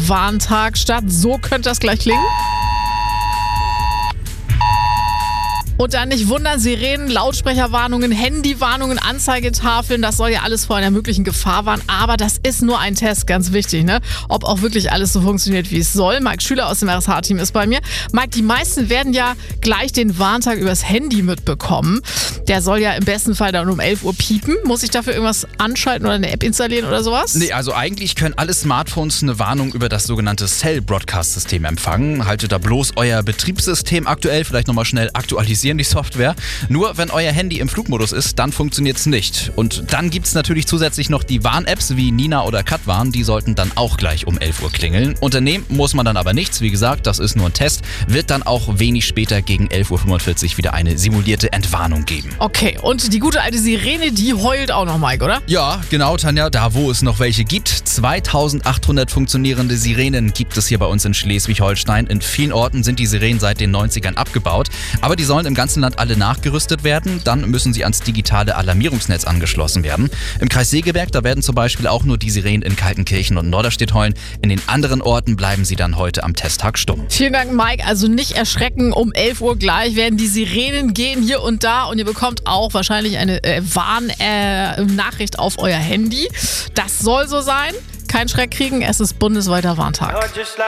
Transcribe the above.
Warntag statt. So könnte das gleich klingen. Und dann nicht wundern, Sirenen, Lautsprecherwarnungen, Handywarnungen, Anzeigetafeln, das soll ja alles vor einer möglichen Gefahr warnen. Aber das ist nur ein Test, ganz wichtig, ne? Ob auch wirklich alles so funktioniert, wie es soll. Mike Schüler aus dem RSH-Team ist bei mir. Mike, die meisten werden ja gleich den Warntag übers Handy mitbekommen. Der soll ja im besten Fall dann um 11 Uhr piepen. Muss ich dafür irgendwas anschalten oder eine App installieren oder sowas? Nee, also eigentlich können alle Smartphones eine Warnung über das sogenannte Cell Broadcast System empfangen. Haltet da bloß euer Betriebssystem aktuell, vielleicht nochmal schnell aktualisieren die Software. Nur wenn euer Handy im Flugmodus ist, dann funktioniert es nicht. Und dann gibt es natürlich zusätzlich noch die Warn-Apps wie Nina oder Katwarn, die sollten dann auch gleich um 11 Uhr klingeln. Unternehmen muss man dann aber nichts, wie gesagt, das ist nur ein Test, wird dann auch wenig später gegen 11.45 Uhr wieder eine simulierte Entwarnung geben. Okay, und die gute alte Sirene, die heult auch noch, Mike, oder? Ja, genau, Tanja, da wo es noch welche gibt. 2800 funktionierende Sirenen gibt es hier bei uns in Schleswig-Holstein. In vielen Orten sind die Sirenen seit den 90ern abgebaut, aber die sollen im ganzen Land alle nachgerüstet werden. Dann müssen sie ans digitale Alarmierungsnetz angeschlossen werden. Im Kreis Segeberg, da werden zum Beispiel auch nur die Sirenen in Kaltenkirchen und Norderstedt heulen. In den anderen Orten bleiben sie dann heute am Testtag stumm. Vielen Dank, Mike. Also nicht erschrecken, um 11 Uhr gleich werden die Sirenen gehen hier und da und ihr bekommt auch wahrscheinlich eine Warnnachricht auf euer Handy. Das soll so sein. Kein Schreck kriegen, es ist bundesweiter Warntag.